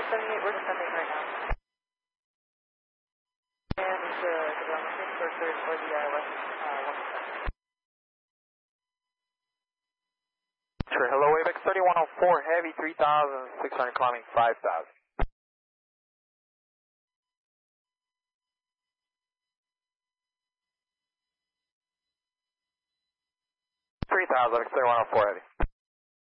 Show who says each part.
Speaker 1: 78, we're descending right now. And the ground machine for the ILS 1%.
Speaker 2: Sure, hello, AVEX 3104, heavy 3,600, climbing 5,000. 3,000, AVEX 3104, heavy.